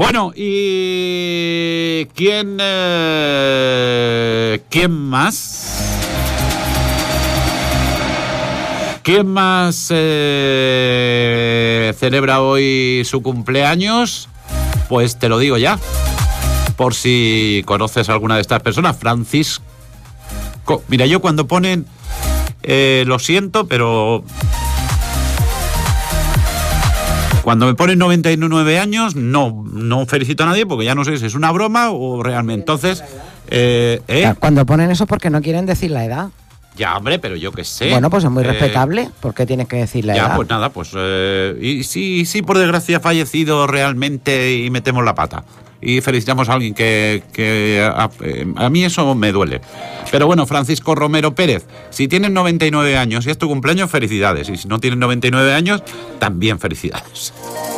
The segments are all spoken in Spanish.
Bueno, ¿y quién más? ¿Quién más celebra hoy su cumpleaños? Pues te lo digo ya, por si conoces a alguna de estas personas. Francisco. Mira, yo cuando ponen, lo siento, pero cuando me ponen 99 años, no felicito a nadie, porque ya no sé si es una broma o realmente. Entonces, cuando ponen eso es porque no quieren decir la edad. Ya, hombre, pero yo qué sé. Bueno, pues es muy respetable. ¿Por qué tienes que decir la edad? Ya, pues nada, pues... y sí, por desgracia ha fallecido realmente y metemos la pata. Y felicitamos a alguien que a mí eso me duele. Pero bueno, Francisco Romero Pérez, si tienes 99 años y es tu cumpleaños, felicidades. Y si no tienes 99 años, también felicidades.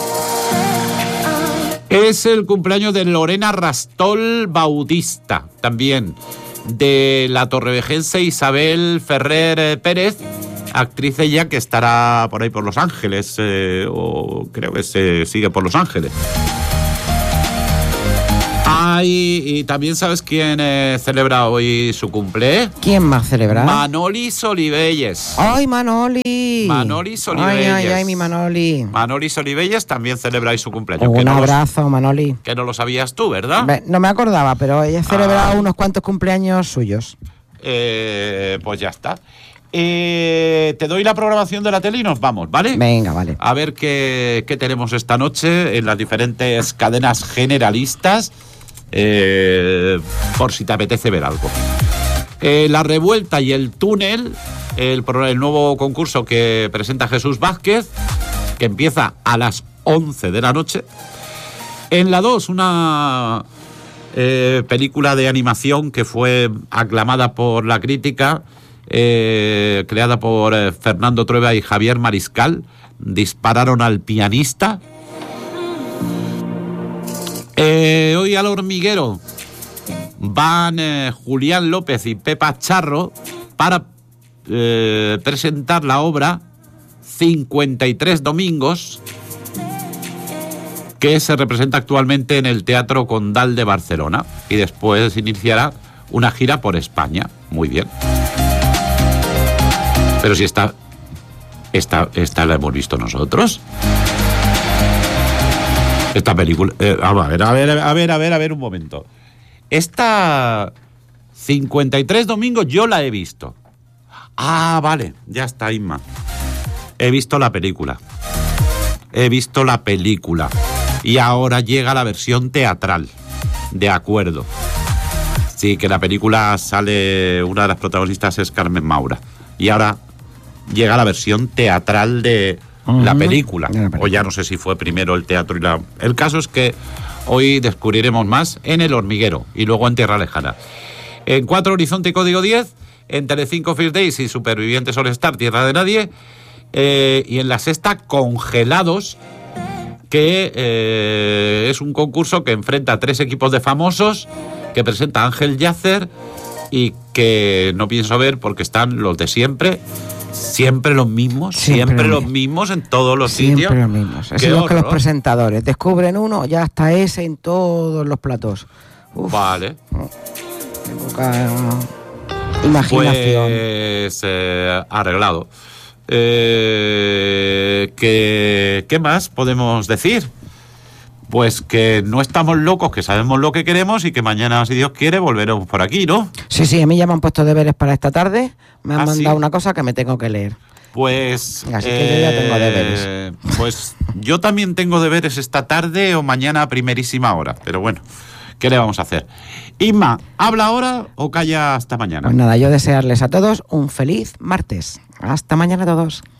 Es el cumpleaños de Lorena Rastol Bautista, también. De la torrevejense Isabel Ferrer Pérez, actriz ella que estará por ahí por Los Ángeles, o creo que se sigue por Los Ángeles. Y también sabes quién celebra hoy su cumple. ¿Quién más celebra? Manoli Solivelles. ¡Ay, Manoli! Manoli Solivelles. Ay, mi Manoli. Manoli Solivelles también celebra hoy su cumpleaños. Un abrazo, Manoli. Que no lo sabías tú, ¿verdad? No me acordaba, pero ella celebra unos cuantos cumpleaños suyos. Pues ya está. Te doy la programación de la tele y nos vamos, ¿vale? Venga, vale. A ver qué tenemos esta noche en las diferentes cadenas generalistas, por si te apetece ver algo. La Revuelta y el Túnel, el nuevo concurso que presenta Jesús Vázquez, que empieza a las 11 de la noche. En la 2, una película de animación que fue aclamada por la crítica, creada por Fernando Trueba y Javier Mariscal. Dispararon al pianista. Hoy al Hormiguero van Julián López y Pepa Charro para presentar la obra 53 domingos, que se representa actualmente en el Teatro Condal de Barcelona, y después iniciará una gira por España. Muy bien. Pero si esta la hemos visto nosotros. Esta película... a ver un momento. Esta 53 domingos yo la he visto. Ah, vale, ya está, Inma. He visto la película. Y ahora llega la versión teatral. De acuerdo. Sí, que la película sale... Una de las protagonistas es Carmen Maura. Y ahora llega la versión teatral de la película. O ya no sé si fue primero el teatro y la... El caso es que hoy descubriremos más en El Hormiguero y luego en Tierra Lejana. En 4 Horizonte y Código 10, en Telecinco First Days y Supervivientes All Star, Tierra de Nadie, y en la sexta Congelados, que es un concurso que enfrenta a 3 equipos de famosos, que presenta Ángel Yacer y que no pienso ver porque están los de siempre. Siempre los mismos, siempre los mismos en todos los sitios. Siempre los mismos. Es lo que los presentadores descubren uno, ya está ese en todos los platos. Uf. Vale. Qué poca imaginación. Pues arreglado. ¿Qué más podemos decir? Pues que no estamos locos, que sabemos lo que queremos y que mañana, si Dios quiere, volveremos por aquí, ¿no? Sí, a mí ya me han puesto deberes para esta tarde. Me han mandado una cosa que me tengo que leer. Pues... Así que yo ya tengo deberes. Pues yo también tengo deberes esta tarde o mañana a primerísima hora. Pero bueno, ¿qué le vamos a hacer? Inma, ¿habla ahora o calla hasta mañana? Pues nada, yo desearles a todos un feliz martes. Hasta mañana a todos.